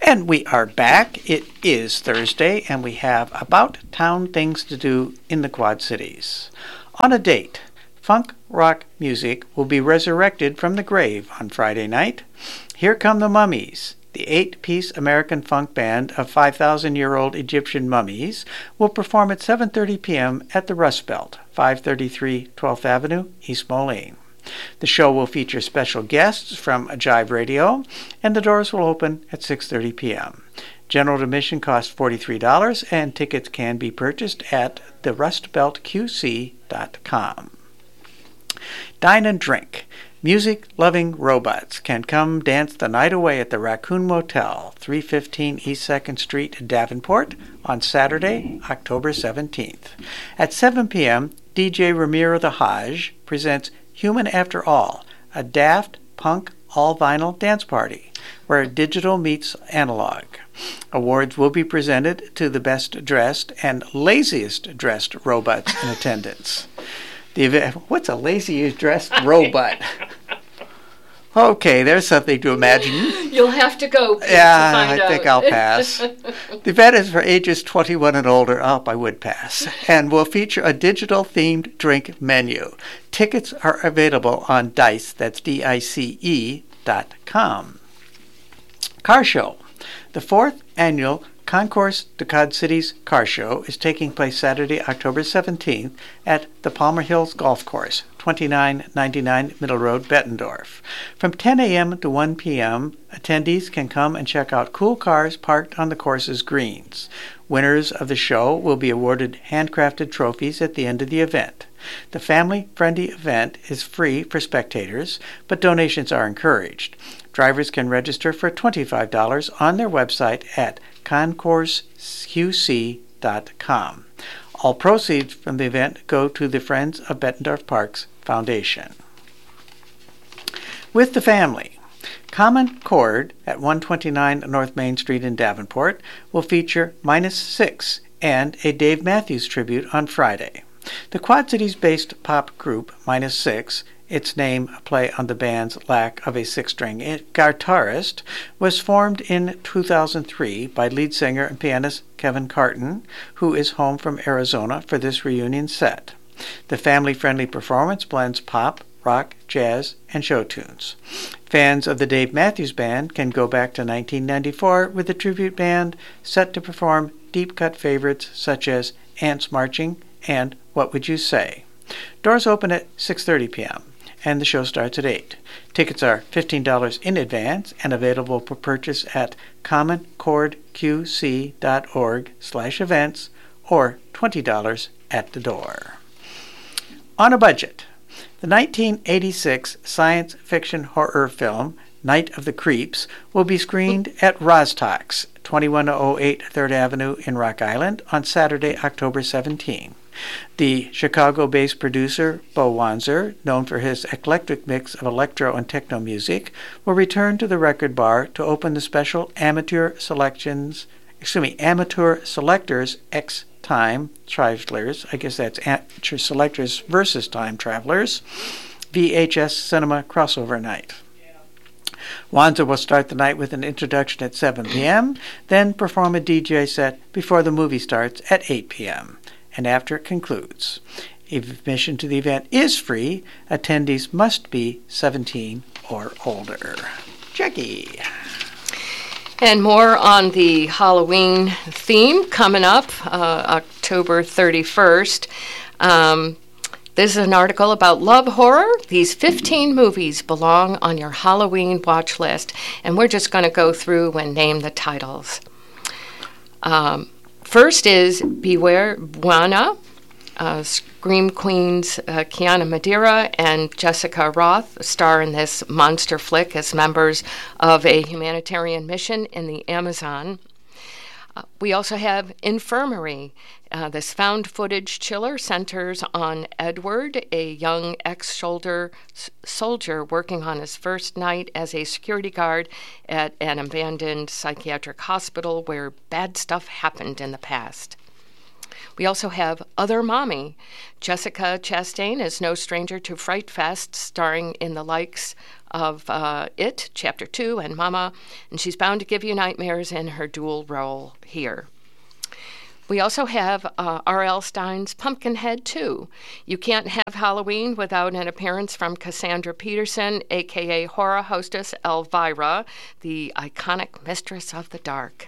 And we are back. It is Thursday, and we have About Town Things to Do in the Quad Cities. On a date, funk rock music will be resurrected from the grave on Friday night. Here Come the Mummies. The 8-piece American funk band of 5,000-year-old Egyptian mummies will perform at 7:30 p.m. at the Rust Belt, 533 12th Avenue, East Moline. The show will feature special guests from Jive Radio, and the doors will open at 6:30 p.m. General admission costs $43, and tickets can be purchased at therustbeltqc.com. Dine and drink. Music-loving robots can come dance the night away at the Raccoon Motel, 315 East 2nd Street, Davenport, on Saturday, October 17th. At 7 p.m., DJ Ramiro the Hajj presents Human After All, a daft, punk, all-vinyl dance party, where digital meets analog. Awards will be presented to the best dressed and laziest dressed robots in attendance. What's a laziest dressed robot? Okay, there's something to imagine. You'll have to go. Yeah, I think I'll pass. The event is for ages 21 and older. Oh, I would pass. And will feature a digital-themed drink menu. Tickets are available on Dice, that's DICE.com. Car Show. The 4th annual Concourse de Quad Cities Car Show is taking place Saturday, October 17th at the Palmer Hills Golf Course, 2999 Middle Road, Bettendorf. From 10 a.m. to 1 p.m., attendees can come and check out cool cars parked on the course's greens. Winners of the show will be awarded handcrafted trophies at the end of the event. The family-friendly event is free for spectators, but donations are encouraged. Drivers can register for $25 on their website at concourseqc.com. All proceeds from the event go to the Friends of Bettendorf Parks Foundation. With the family, Common Chord at 129 North Main Street in Davenport will feature Minus Six and a Dave Matthews tribute on Friday. The Quad Cities-based pop group Minus Six, its name a play on the band's lack of a six-string guitarist, was formed in 2003 by lead singer and pianist Kevin Carton, who is home from Arizona for this reunion set. The family-friendly performance blends pop, rock, jazz, and show tunes. Fans of the Dave Matthews Band can go back to 1994 with the tribute band set to perform deep-cut favorites such as Ants Marching and What Would You Say? Doors open at 6:30 p.m. and the show starts at 8. Tickets are $15 in advance and available for purchase at commonchordqc.org/events or $20 at the door. On a budget. The 1986 science fiction horror film Night of the Creeps will be screened at Rostock's, 2108 3rd Avenue in Rock Island on Saturday, October 17. The Chicago-based producer, Bo Wanzer, known for his eclectic mix of electro and techno music, will return to the Record Bar to open the special Amateur Selectors X Time Travelers, I guess that's Amateur Selectors versus Time Travelers, VHS Cinema Crossover Night. Wanzer will start the night with an introduction at 7 p.m., then perform a DJ set before the movie starts at 8 p.m., and after it concludes. Admission to the event is free. Attendees must be 17 or older. Jackie. And more on the Halloween theme coming up October 31st. This is an article about love horror. These 15 movies belong on your Halloween watch list, and we're just going to go through and name the titles. First is Beware Buena. Scream Queens Kiana Madeira and Jessica Roth star in this monster flick as members of a humanitarian mission in the Amazon. We also have Infirmary. This found footage chiller centers on Edward, a young ex-soldier working on his first night as a security guard at an abandoned psychiatric hospital where bad stuff happened in the past. We also have Other Mommy. Jessica Chastain is no stranger to Fright Fest, starring in the likes of It, Chapter 2, and Mama, and she's bound to give you nightmares in her dual role here. We also have R.L. Stine's Pumpkinhead 2. You can't have Halloween without an appearance from Cassandra Peterson, a.k.a. horror hostess Elvira, the iconic mistress of the dark.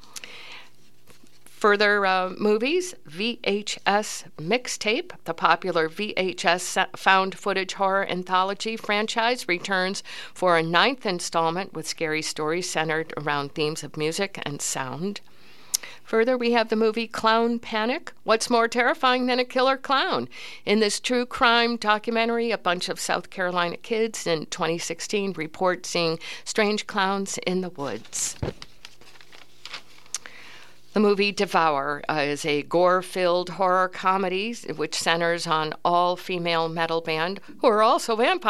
Further movies, VHS Mixtape, the popular VHS found footage horror anthology franchise, returns for a 9th installment with scary stories centered around themes of music and sound. Further, we have the movie Clown Panic. What's more terrifying than a killer clown? In this true crime documentary, a bunch of South Carolina kids in 2016 report seeing strange clowns in the woods. The movie Devour is a gore-filled horror comedy which centers on all-female metal band, who are also vampires, !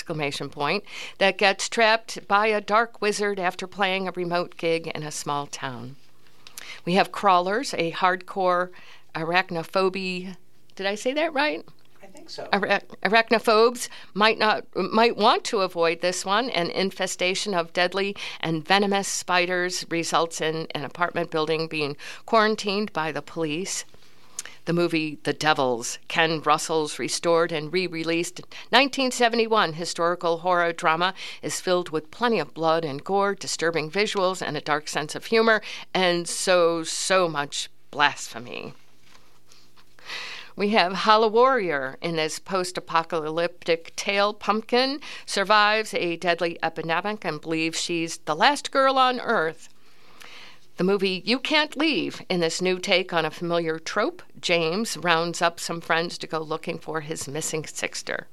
That gets trapped by a dark wizard after playing a remote gig in a small town. We have Crawlers, a hardcore arachnophobia. Did I say that right? I think so. Arachnophobes might want to avoid this one. An infestation of deadly and venomous spiders results in an apartment building being quarantined by the police. The movie The Devils, Ken Russell's restored and re-released 1971 historical horror drama, is filled with plenty of blood and gore, disturbing visuals, and a dark sense of humor, and so much blasphemy. We have Hollowarrior. In this post-apocalyptic tale, Pumpkin survives a deadly epidemic and believes she's the last girl on Earth. The movie You Can't Leave. In this new take on a familiar trope, James rounds up some friends to go looking for his missing sister.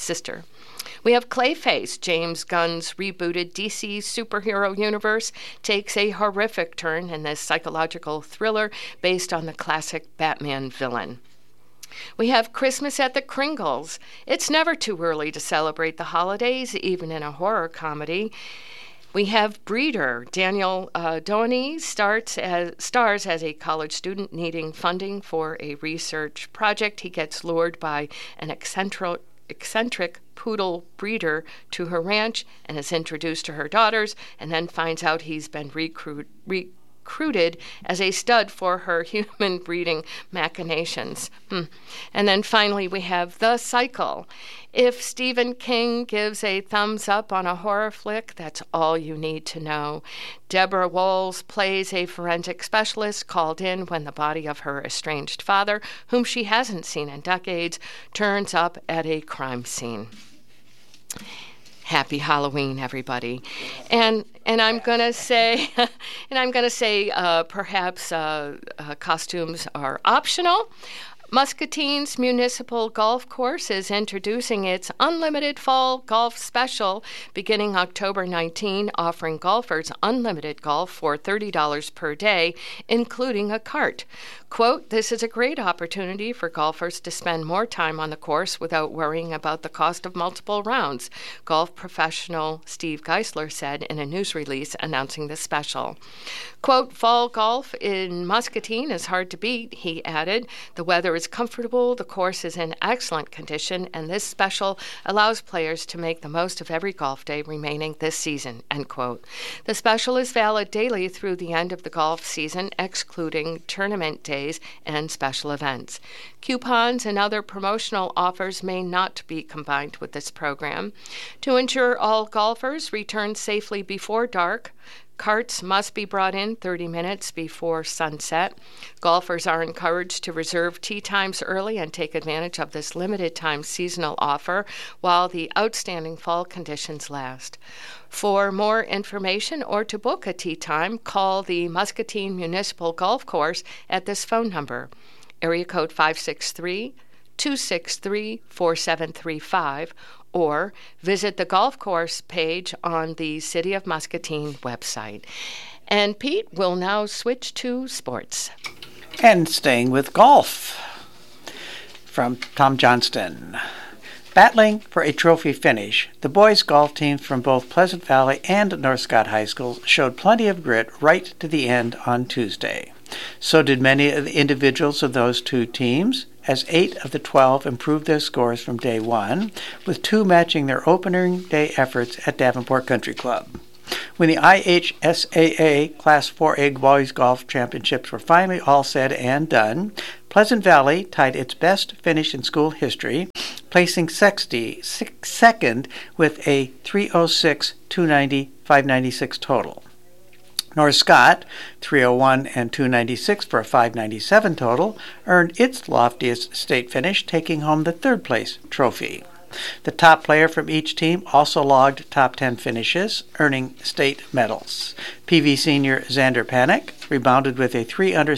We have Clayface. James Gunn's rebooted DC superhero universe takes a horrific turn in this psychological thriller based on the classic Batman villain. We have Christmas at the Kringles. It's never too early to celebrate the holidays, even in a horror comedy. We have Breeder. Daniel Doheny stars as a college student needing funding for a research project. He gets lured by an eccentric poodle breeder to her ranch and is introduced to her daughters, and then finds out he's been recruited as a stud for her human breeding machinations. And then finally we have The Cycle. If Stephen King gives a thumbs up on a horror flick, that's all you need to know. Deborah Walls plays a forensic specialist called in when the body of her estranged father, whom she hasn't seen in decades, turns up at a crime scene. Happy Halloween, everybody. And I'm gonna say, perhaps costumes are optional. Muscatine's Municipal Golf Course is introducing its Unlimited Fall Golf Special beginning October 19, offering golfers unlimited golf for $30 per day, including a cart. Quote, "This is a great opportunity for golfers to spend more time on the course without worrying about the cost of multiple rounds," golf professional Steve Geisler said in a news release announcing the special. Quote, "Fall golf in Muscatine is hard to beat," he added. "The weather is comfortable, the course is in excellent condition, and this special allows players to make the most of every golf day remaining this season," end quote. The special is valid daily through the end of the golf season, excluding tournament days and special events. Coupons and other promotional offers may not be combined with this program. To ensure all golfers return safely before dark, carts must be brought in 30 minutes before sunset. Golfers are encouraged to reserve tee times early and take advantage of this limited time seasonal offer while the outstanding fall conditions last. For more information or to book a tee time, call the Muscatine Municipal Golf Course at this phone number, area code 563-263-4735, or visit the golf course page on the City of Muscatine website. And Pete will now switch to sports. And staying with golf, from Tom Johnston. Battling for a trophy finish, the boys' golf teams from both Pleasant Valley and North Scott High Schools showed plenty of grit right to the end on Tuesday. So did many of the individuals of those two teams, as 8 of the 12 improved their scores from day one, with 2 matching their opening day efforts at Davenport Country Club. When the IHSAA Class 4A Boys Golf Championships were finally all said and done, Pleasant Valley tied its best finish in school history, placing second with a 306, 290, 596 total. North Scott, 301 and 296 for a 597 total, earned its loftiest state finish, taking home the third-place trophy. The top player from each team also logged top 10 finishes, earning state medals. PV senior Xander Panic rebounded with a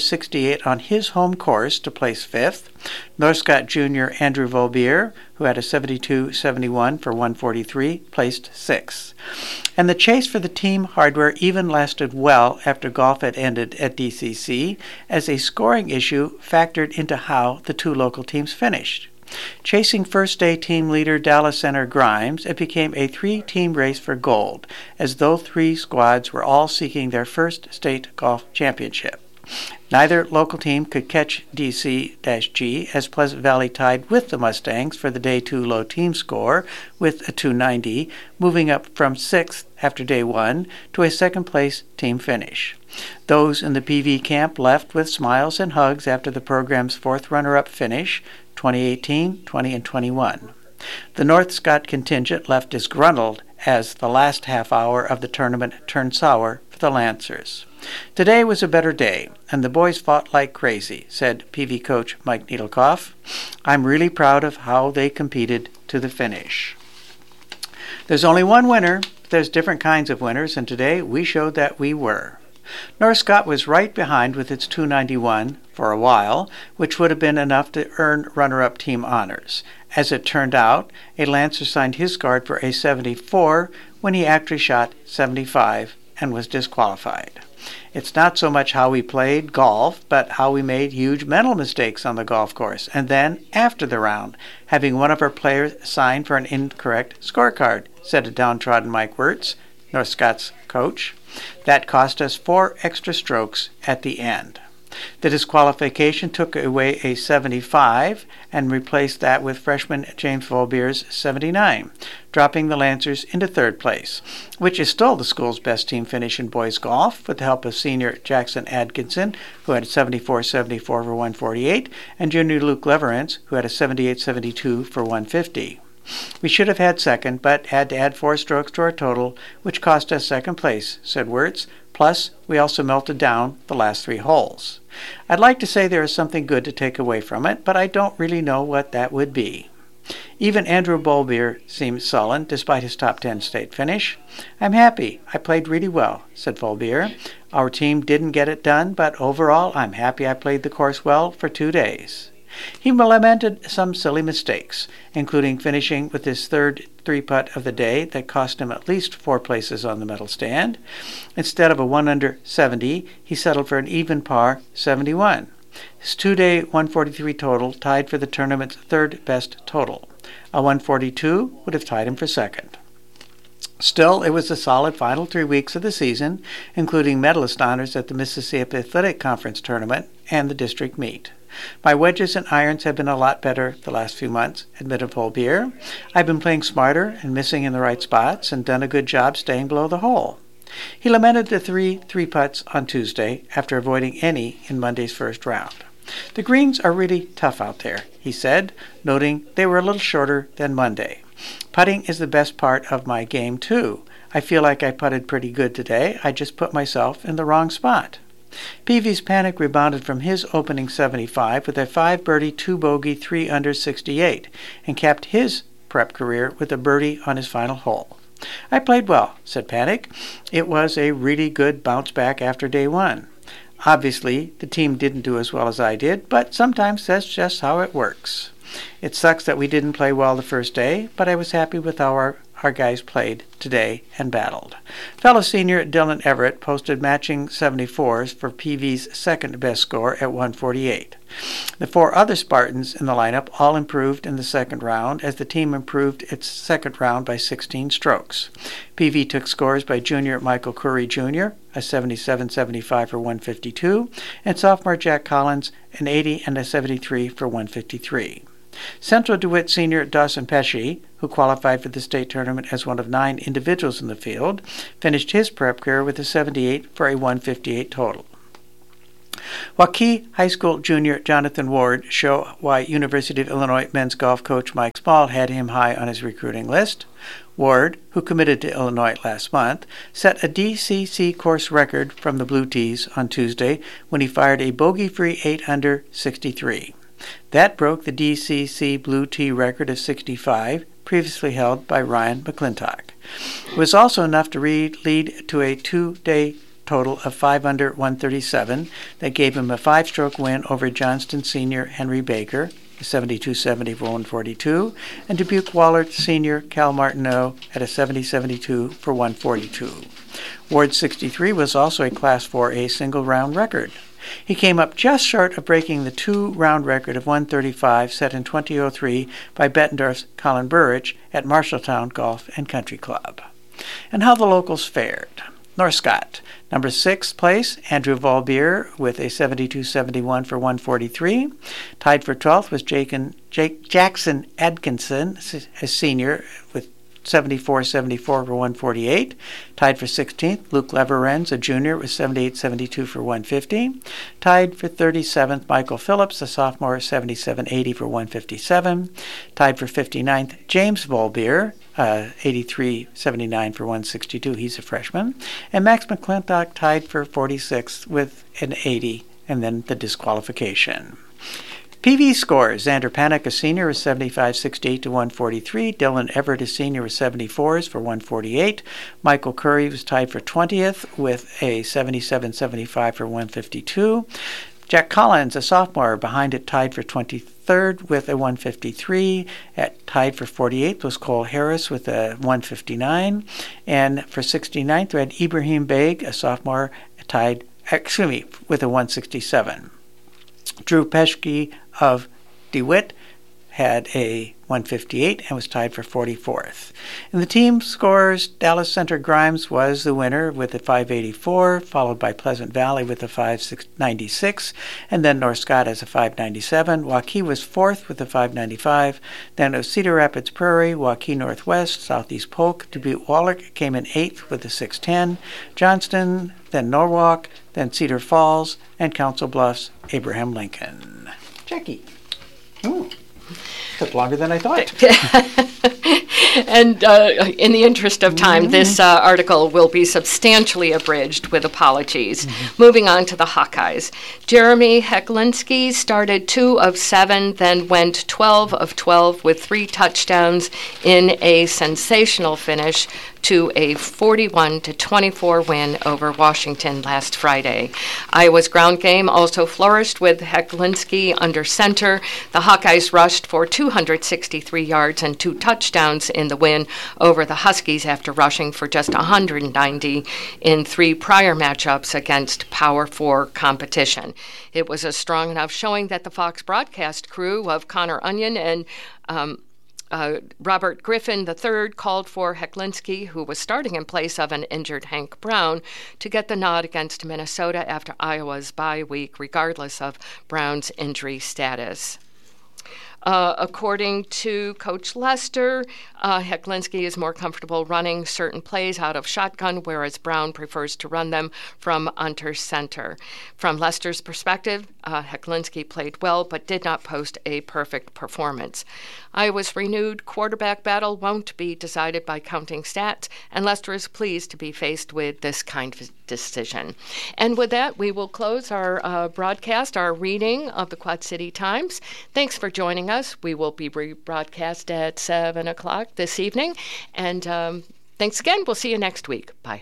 368 on his home course to place 5th. North Scott junior Andrew Volbier, who had a 72-71 for 143, placed 6th. And the chase for the team hardware even lasted well after golf had ended at DCC, as a scoring issue factored into how the two local teams finished. Chasing first-day team leader Dallas Center Grimes, it became a 3-team race for gold, as though 3 squads were all seeking their first state golf championship. Neither local team could catch DC-G, as Pleasant Valley tied with the Mustangs for the Day 2 low team score with a 290, moving up from 6th after Day 1 to a second-place team finish. Those in the PV camp left with smiles and hugs after the program's 4th runner-up finish, 2018, 20, and 21. The North Scott contingent left disgruntled as the last half hour of the tournament turned sour for the Lancers. Today was a better day, and the boys fought like crazy, said PV coach Mike Needlekoff. I'm really proud of how they competed to the finish. There's only one winner, but there's different kinds of winners, and today we showed that we were. North Scott was right behind with its 291 for a while, which would have been enough to earn runner-up team honors. As it turned out, a Lancer signed his card for a 74 when he actually shot 75 and was disqualified. It's not so much how we played golf, but how we made huge mental mistakes on the golf course, and then, after the round, having one of our players sign for an incorrect scorecard, said a downtrodden Mike Wirtz, North Scott's coach. That cost us 4 extra strokes at the end. The disqualification took away a 75 and replaced that with freshman James Volbier's 79, dropping the Lancers into 3rd place, which is still the school's best team finish in boys golf, with the help of senior Jackson Atkinson, who had a 74-74 for 148, and junior Luke Leverance, who had a 78-72 for 150. We should have had second, but had to add 4 strokes to our total, which cost us second place, said Wirtz. Plus, we also melted down the last 3 holes. I'd like to say there is something good to take away from it, but I don't really know what that would be. Even Andrew Volbier seemed sullen, despite his top 10 state finish. I'm happy. I played really well, said Volbier. Our team didn't get it done, but overall, I'm happy I played the course well for 2 days. He lamented some silly mistakes, including finishing with his 3rd 3-putt of the day that cost him at least 4 places on the medal stand. Instead of a 1 under 70, he settled for an even par 71. His 2-day 143 total tied for the tournament's 3rd best total. A 142 would have tied him for 2nd. Still, it was a solid final 3 weeks of the season, including medalist honors at the Mississippi Athletic Conference tournament and the district meet. My wedges and irons have been a lot better the last few months, admitted Volbier. I've been playing smarter and missing in the right spots and done a good job staying below the hole. He lamented the 3 3-putts on Tuesday after avoiding any in Monday's first round. The greens are really tough out there, he said, noting they were a little shorter than Monday. Putting is the best part of my game, too. I feel like I putted pretty good today. I just put myself in the wrong spot. PV's Panic rebounded from his opening 75 with a 5-birdie, 2-bogey, 3 under 68, and capped his prep career with a birdie on his final hole. I played well, said Panic. It was a really good bounce back after day 1. Obviously, the team didn't do as well as I did, but sometimes that's just how it works. It sucks that we didn't play well the first day, but I was happy with how our guys played today and battled. Fellow senior Dylan Everett posted matching 74s for PV's second best score at 148. The four other Spartans in the lineup all improved in the second round as the team improved its second round by 16 strokes. PV took scores by junior Michael Curry Jr., a 77-75 for 152, and sophomore Jack Collins, an 80 and a 73 for 153. Central DeWitt senior Dawson Pesci, who qualified for the state tournament as one of 9 individuals in the field, finished his prep career with a 78 for a 158 total. Waukee High School junior Jonathan Ward show why University of Illinois men's golf coach Mike Small had him high on his recruiting list. Ward, who committed to Illinois last month, set a DCC course record from the Blue Tees on Tuesday when he fired a bogey-free 8 under 63. That broke the DCC Blue Tee record of 65, previously held by Ryan McClintock. It was also enough to lead to a 2-day total of 5 under 137 that gave him a 5-stroke win over Johnston senior Henry Baker, 72-70 for 142, and Dubuque Wahlert senior Cal Martineau at a 70-72 for 142. Ward's 63 was also a Class 4A single-round record. He came up just short of breaking the 2-round record of 135 set in 2003 by Bettendorf's Colin Burrich at Marshalltown Golf and Country Club. And how the locals fared. North Scott, number 6th place, Andrew Volbeer with a 72-71 for 143. Tied for 12th was Jackson Atkinson, a senior, with 74-74 for 148. Tied for 16th, Luke Leverenz, a junior, with 78-72 for 150. Tied for 37th, Michael Phillips, a sophomore, 77-80 for 157. Tied for 59th, James Volbeer, 83-79 for 162. He's a freshman. And Max McClintock tied for 46th with an 80, and then the disqualification. PV scores. Xander Panik, a senior, was 75-68 to 143. Dylan Everett, a senior, was 74s for 148. Michael Curry was tied for 20th with a 77-75 for 152. Jack Collins, a sophomore, behind it, tied for 23rd with a 153. Tied for 48th was Cole Harris with a 159. And for 69th, we had Ibrahim Beg, a sophomore, with a 167. Drew Peschke of DeWitt had a 158 and was tied for 44th. In the team scores, Dallas Center Grimes was the winner with a 584, followed by Pleasant Valley with a 596, and then North Scott has a 597. Waukee was 4th with a 595. Then it was Cedar Rapids Prairie, Waukee Northwest, Southeast Polk, Dubuque Wahlert came in 8th with a 610. Johnston, then Norwalk, then Cedar Falls, and Council Bluffs, Abraham Lincoln. Jackie. Ooh. Took longer than I thought. And in the interest of time, this article will be substantially abridged with apologies. Moving on to the Hawkeyes. Jeremy Hecklinski started 2 of 7, then went 12 of 12 with 3 touchdowns in a sensational finish to a 41-24 win over Washington last Friday. Iowa's ground game also flourished with Hecklinski under center. The Hawkeyes rushed for 263 yards and 2 touchdowns in the win over the Huskies after rushing for just 190 in 3 prior matchups against Power 4 competition. It was a strong enough showing that the Fox broadcast crew of Connor Onion and Robert Griffin III called for Hecklinski, who was starting in place of an injured Hank Brown, to get the nod against Minnesota after Iowa's bye week, regardless of Brown's injury status. According to Coach Lester, Hecklinski is more comfortable running certain plays out of shotgun, whereas Brown prefers to run them from under center. From Lester's perspective, Hecklinski played well but did not post a perfect performance. Iowa's renewed quarterback battle won't be decided by counting stats, and Lester is pleased to be faced with this kind of decision. And with that, we will close our broadcast, our reading of the Quad City Times. Thanks for joining us. We will be rebroadcast at 7 o'clock this evening. And thanks again. We'll see you next week. Bye.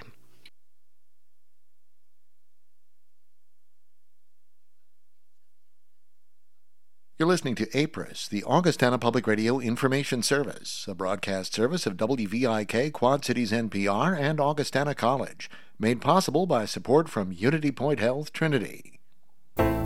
You're listening to APRIS, the Augustana Public Radio Information Service, a broadcast service of WVIK Quad Cities NPR and Augustana College, made possible by support from Unity Point Health Trinity.